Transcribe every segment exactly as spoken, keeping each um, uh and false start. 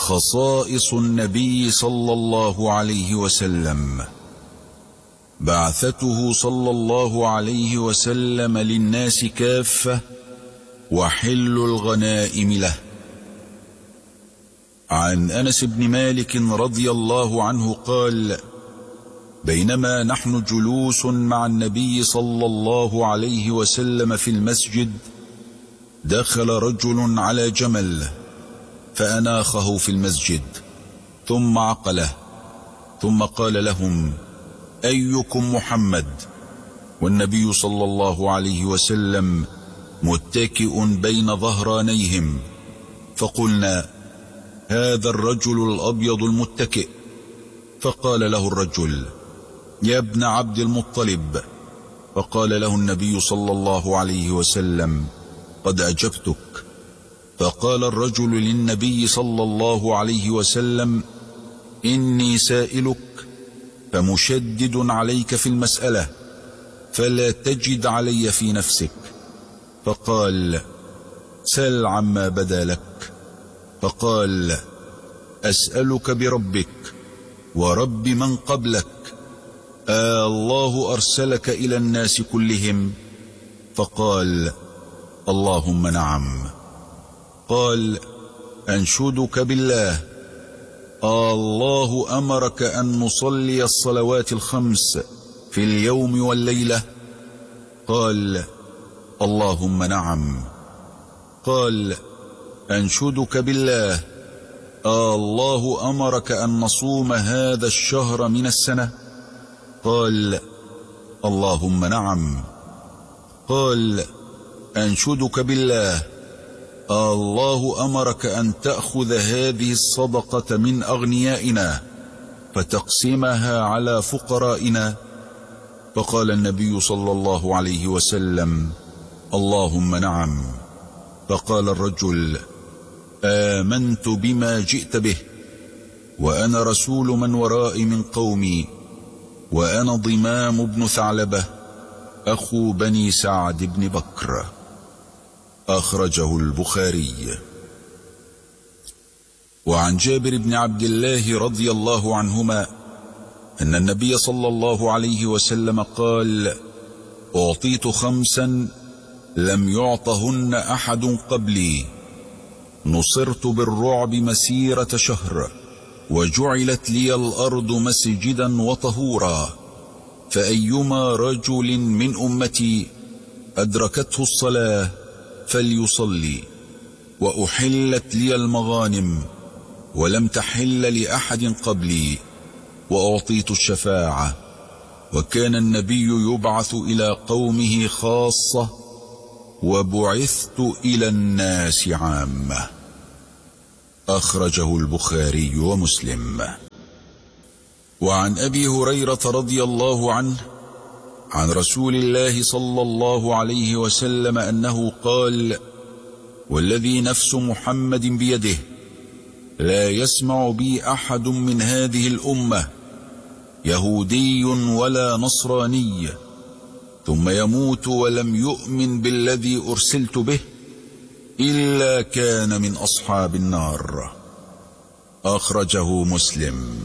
خصائص النبي صلى الله عليه وسلم. بعثته صلى الله عليه وسلم للناس كافة، وحل الغنائم له. عن أنس بن مالك رضي الله عنه قال: بينما نحن جلوس مع النبي صلى الله عليه وسلم في المسجد، دخل رجل على جمل فأناخه في المسجد، ثم عقله، ثم قال لهم: أيكم محمد؟ والنبي صلى الله عليه وسلم متكئ بين ظهرانيهم، فقلنا: هذا الرجل الأبيض المتكئ. فقال له الرجل: يا ابن عبد المطلب. فقال له النبي صلى الله عليه وسلم: قد أجبتك. فقال الرجل للنبي صلى الله عليه وسلم: إني سائلك فمشدد عليك في المسألة، فلا تجد علي في نفسك. فقال: سل عما بدا لك. فقال: أسألك بربك ورب من قبلك، آه الله أرسلك إلى الناس كلهم؟ فقال: اللهم نعم. قال: أنشدك بالله، آه الله أمرك أن نصلي الصلوات الخمس في اليوم والليلة؟ قال: اللهم نعم. قال: أنشدك بالله، آه الله أمرك أن نصوم هذا الشهر من السنة؟ قال: اللهم نعم. قال: أنشدك بالله، آه الله أمرك أن تأخذ هذه الصدقة من أغنيائنا فتقسمها على فقرائنا؟ فقال النبي صلى الله عليه وسلم: اللهم نعم. فقال الرجل: آمنت بما جئت به، وأنا رسول من ورائي من قومي، وأنا ضمام بن ثعلبة أخو بني سعد بن بكر. أخرجه البخاري. وعن جابر بن عبد الله رضي الله عنهما أن النبي صلى الله عليه وسلم قال: أعطيت خمسا لم يعطهن أحد قبلي، نصرت بالرعب مسيرة شهر، وجعلت لي الأرض مسجدا وطهورا، فأيما رجل من أمتي أدركته الصلاة فليصلي، وأحلت لي المغانم ولم تحل لأحد قبلي، وأعطيت الشفاعة، وكان النبي يبعث إلى قومه خاصة، وبعثت إلى الناس عامة. أخرجه البخاري ومسلم. وعن أبي هريرة رضي الله عنه عن رسول الله صلى الله عليه وسلم أنه قال: والذي نفس محمد بيده لا يسمع بي أحد من هذه الأمة يهودي ولا نصراني ثم يموت ولم يؤمن بالذي أرسلت به إلا كان من أصحاب النار. أخرجه مسلم.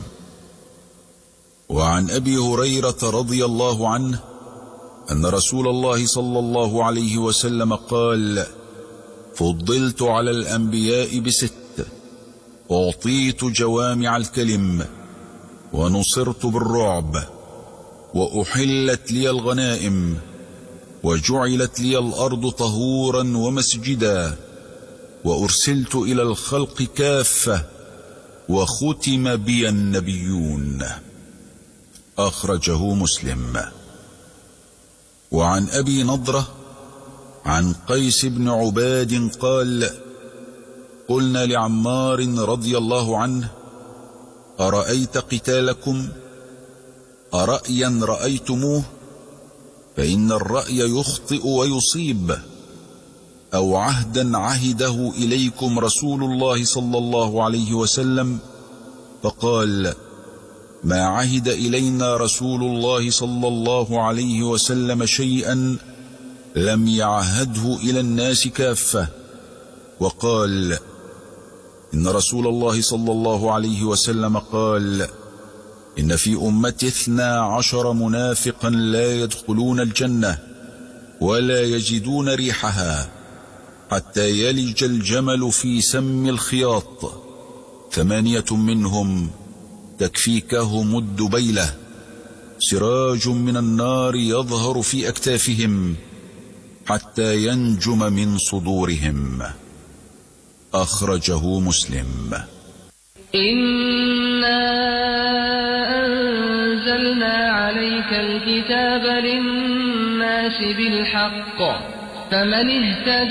وعن أبي هريرة رضي الله عنه أن رسول الله صلى الله عليه وسلم قال: فضلت على الأنبياء بست، أعطيت جوامع الكلم، ونصرت بالرعب، وأحلت لي الغنائم، وجعلت لي الأرض طهورا ومسجدا، وأرسلت إلى الخلق كافة، وختم بي النبيون. أخرجه مسلم. وعن أبي نضرة عن قيس بن عباد قال: قلنا لعمار رضي الله عنه: أرأيت قتالكم؟ أرأيا رأيتموه؟ فإن الرأي يخطئ ويصيب. أو عهدا عهده إليكم رسول الله صلى الله عليه وسلم؟ فقال: ما عهد إلينا رسول الله صلى الله عليه وسلم شيئا لم يعهده إلى الناس كافة. وقال: إن رسول الله صلى الله عليه وسلم قال: إن في أمتي اثنا عشر منافقا لا يدخلون الجنة ولا يجدون ريحها حتى يلج الجمل في سم الخياط، ثمانية منهم تكفيكهم الدبيلة، سراج من النار يظهر في أكتافهم حتى ينجم من صدورهم. أخرجه مسلم. إنا أنزلنا عليك الكتاب للناس بالحق، فمن اهتدى